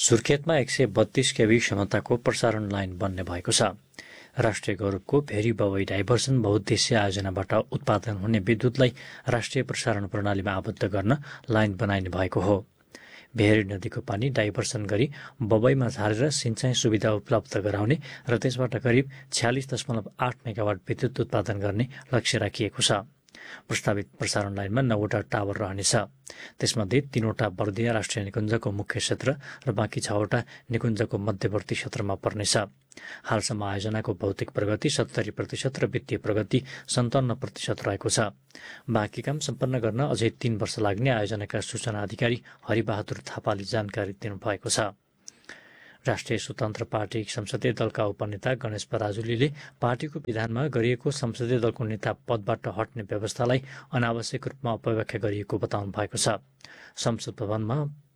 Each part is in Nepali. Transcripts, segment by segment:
सुर्खेतमा 132 केभी क्षमताको प्रसारण लाइन बन्ने भएको छ। राष्ट्रिय गौरवको भेरी बवई डाइभर्सन बहुद्देश्य आयोजनाबाट उत्पादन हुने विद्युतलाई राष्ट्रिय प्रसारण प्रणालीमा आबद्ध गर्न लाइन बनाइने भएको हो। भेरी नदीको पानी डाइभर्सन गरी बवईमा झारेर सिंचाइ सुविधा उपलब्ध गराउने र त्यसबाट करिब 46.8 मेगावाट विद्युत उत्पादन गर्ने लक्ष्य राखिएको छ। प्रस्तावित प्रसारण लाइनमा 9वटा टावर रहनेछ। त्यसमध्ये 3वटा बर्दिया राष्ट्रिय निकुञ्जको मुख्य क्षेत्र र बाँकी 6वटा निकुञ्जको मध्यवर्ती क्षेत्रमा पर्नेछ। हालसम्म आयोजनाको भौतिक प्रगति 70% र वित्तीय प्रगति 57% रहेको छ। बाँकी काम सम्पन्न गर्न अझै 3 वर्ष लाग्ने आयोजनाका सूचना अधिकारी हरिबहादुर थापाले जानकारी दिनुभएको छ। राष्ट्रिय स्वतन्त्र पार्टी संसदीय दलका उपनेता गणेश पराजुलीले पार्टीको विधानमा गरिएको संसदीय दलको नेता पदबाट हट्ने व्यवस्थालाई अनावश्यक रूपमा अपव्याख्या गरिएको बताउनु भएको छ। संसद भवनमा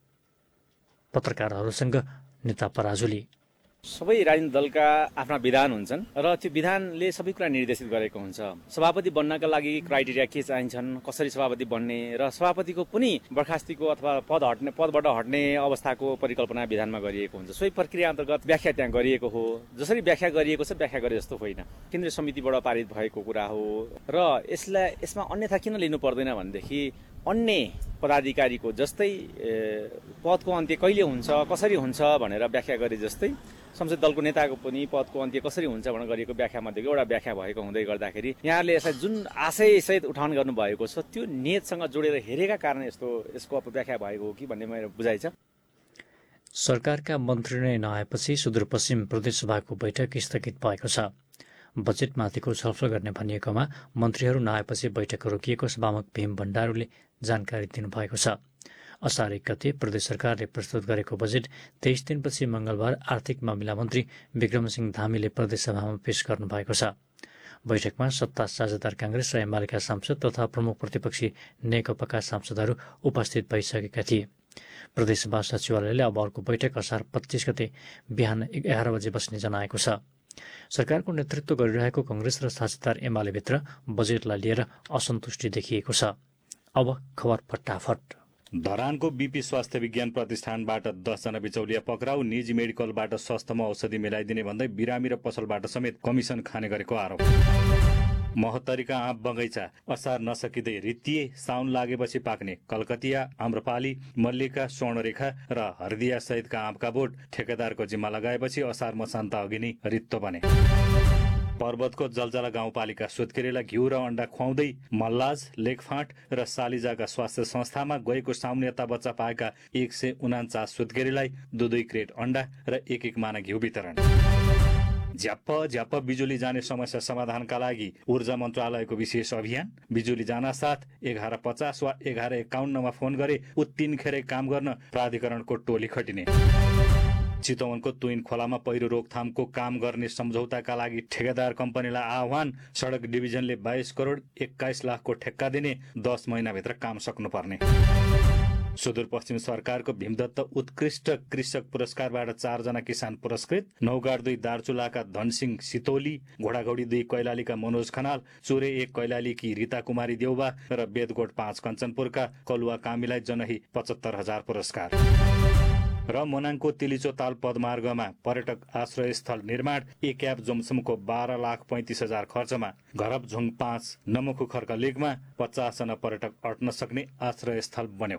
पत्रकारहरूसँग नेता पराजुली सबै राजनीतिक दलका आफ्ना विधान हुन्छन् र त्यो विधानले सबै कुरा निर्देशित गरेको हुन्छ। सभापति बन्नका लागि क्राइटेरिया के चाहिन्छन्, कसरी सभापति बन्ने र सभापतिको पनि बर्खास्तीको अथवा पदबाट हट्ने अवस्थाको परिकल्पना विधानमा गरिएको हुन्छ। सोही प्रक्रिया अन्तर्गत व्याख्या त्यहाँ गरिएको हो। जसरी व्याख्या गरिएको छ व्याख्या गरे जस्तो होइन, केन्द्रीय समितिबाट पारित भएको कुरा हो र यसमा अन्यथा किन लिनु पर्दैन भनेदेखि अन्य पदाधिकारीको जस्तै पदको अन्त्य कहिले हुन्छ, कसरी हुन्छ भनेर व्याख्या गरे जस्तै संसद दलको नेताको पनि पदको अन्त्य कसरी हुन्छ भनेर गरिएको व्याख्यामध्येको एउटा व्याख्या भएको हुँदै गर्दाखेरि यहाँले यसलाई जुन आशयसहित उठान गर्नुभएको छ त्यो नियतसँग जोडेर हेरेका कारण यसको अपव्याख्या भएको हो कि भन्ने मेरो बुझाइ छ। सरकारका मन्त्री नै नआएपछि सुदूरपश्चिम प्रदेशसभाको बैठक स्थगित भएको छ। बजेटमाथिको छलफल गर्ने भनिएकोमा मन्त्रीहरू नआएपछि बैठक रोकिएको सभामुख भीम भण्डारूले जानकारी दिनुभएको छ। असार 1 गते प्रदेश सरकारले प्रस्तुत गरेको बजेट 23 दिनपछि मंगलबार आर्थिक मामिला मन्त्री विक्रमसिंह धामीले प्रदेशसभामा पेश गर्नुभएको छ। बैठकमा सत्ता साझेदार कांग्रेस र एमालेका सांसद तथा प्रमुख प्रतिपक्षी नेकपाका सांसदहरू उपस्थित भइसकेका थिए। प्रदेशसभा सचिवालयले अब अर्को बैठक असार 25 गते बिहान 11 बजे बस्ने जनाएको छ। सरकारको नेतृत्व गरिरहेको कांग्रेस र साझेदार एमालेभित्र बजेटलाई लिएर असन्तुष्टि देखिएको छ। अब खबर फटाफट। धरानको बीपी स्वास्थ्य विज्ञान प्रतिष्ठानबाट 10 जना बिचौलिया पक्राउ। निजी मेडिकलबाट सस्तोमा औषधि मिलाइदिने भन्दै बिरामी र पसलबाट समेत कमिसन खाने गरेको आरोप। महोत्तरीका आँप बगैँचा असार नसकिँदै रित्तिए। साउन लागेपछि पाक्ने कलकतिया, आम्रपाली, मल्लिका, स्वर्णरेखा र हर्दिया सहितका आँपका बोट ठेकेदारको जिम्मा लगाएपछि असार मसान्त अघि नै रित्तो बने। पर्वतको जलजला गाउँपालिका सुत्केरीलाई घिउ र अण्डा खुवाउँदै मल्लाज, लेखफाँट र सालिजाका स्वास्थ्य संस्थामा गएको साउन यता बच्चा पाएका 149 सुत्केरीलाई 2 क्रेट अण्डा र 1 माना घिउ वितरण। झ्याप्प बिजुली जाने समस्या समाधानका लागि ऊर्जा मन्त्रालयको विशेष अभियान। बिजुली जानासाथ 1150 वा 1151 फोन गरे उत्तिनखेरै काम गर्न प्राधिकरणको टोली खटिने। चितवनको तुइन खोलामा पहिरो रोकथामको काम गर्ने सम्झौताका लागि ठेकेदार कम्पनीलाई आह्वान। सडक डिभिजनले 22 करोड 21 लाखको ठेक्का दिने, 10 महिनाभित्र काम सक्नुपर्ने। सुदूरपश्चिम सरकारको भीमदत्त उत्कृष्ट कृषक पुरस्कारबाट 4 जना किसान पुरस्कृत। नौगाड 2 दार्चुलाका धनसिंह सितोली, घोडाघोडी 2 कैलालीका मनोज खनाल, चुरे 1 कैलालीकी रीता कुमारी देउबा र बेदगोट 5 कञ्चनपुरका कलुवा कामीलाई जनही 75,000 पुरस्कार। र मोनाङको तिलिचो ताल पदमार्गमा पर्यटक आश्रय स्थल निर्माण। एक एप जोमसुमको 12,35,000 खर्चमा घरपझुङ 5 नमुखु खर्क लेकमा 50 जना पर्यटक अट्न सक्ने आश्रय स्थल बन्यो।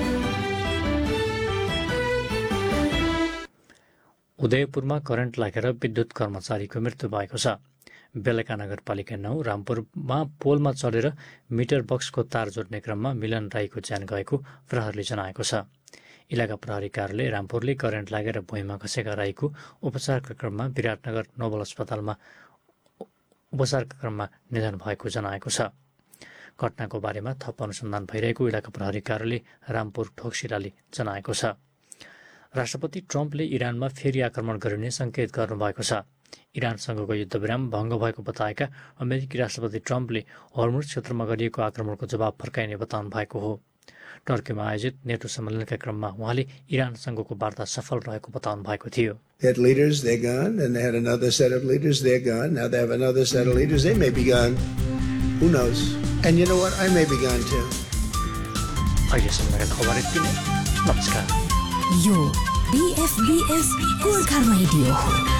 उदयपुरमा करेन्ट लागेर विद्युत कर्मचारीको मृत्यु भएको छ। बेलका नगरपालिका 9 रामपुरमा पोलमा चढेर मिटर बक्सको तार जोड्ने क्रममा मिलन राईको ज्यान गएको प्रहरीले जनाएको छ। इलाका प्रहरी कार्यालय रामपुरले करेन्ट लागेर भुइँमा खसेका राईको उपचारका क्रममा विराटनगर नोबल अस्पतालमा उपचारका क्रममा निधन भएको जनाएको छ। घटनाको बारेमा थप अनुसन्धान भइरहेको इलाका प्रहरी कार्यालय रामपुर ठोकसिराले जनाएको छ। राष्ट्रपति ट्रम्पले इरानमा फेरि आक्रमण गरिने संकेत गर्नुभएको छ। इरानसँगको युद्धविराम भङ्ग भएको बताएका अमेरिकी राष्ट्रपति ट्रम्पले हर्मुज क्षेत्रमा गरिएको आक्रमणको जवाब फर्काइने बताउनु भएको हो। टर्कीमा आयोजित नेटो सम्मेलनका क्रममा उहाँले इरानसँगको वार्ता सफल रहेको बताउनु भएको थियो। They had leaders, they're gone, and they had another set of leaders, they're gone. Now they have another set of leaders, they may be gone. Who knows? And you know what? I may be gone too. अहिलेसम्मका खबर यति नै। नमस्कार। यो BFBS गोर्खा रेडियो हो।